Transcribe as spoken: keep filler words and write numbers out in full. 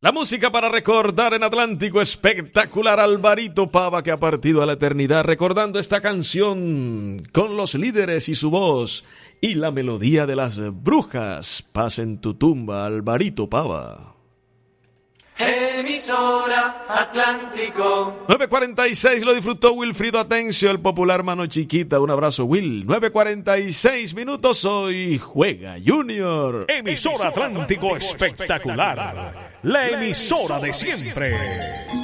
La música para recordar en Atlántico, espectacular. Alvarito Pava, que ha partido a la eternidad, recordando esta canción con los líderes y su voz y la melodía de las brujas. Paz en tu tumba, Alvarito Pava. Emisora Atlántico. nueve cuarenta y seis, lo disfrutó Wilfrido Atencio, el popular Mano Chiquita. Un abrazo, Will. nueve cuarenta y seis minutos, hoy juega Junior. Emisora Atlántico espectacular, la emisora de siempre.